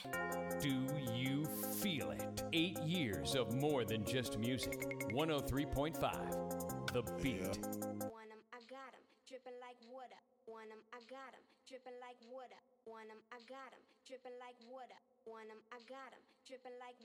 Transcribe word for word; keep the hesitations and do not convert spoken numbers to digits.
Do you feel it? Eight years of more than just music. one oh three point five, The Beat. Yeah. Want 'em, I got 'em, dripping like water. Want 'em, I got 'em, dripping like water. Want 'em, I got 'em, dripping like water. Want 'em, I got 'em, dripping like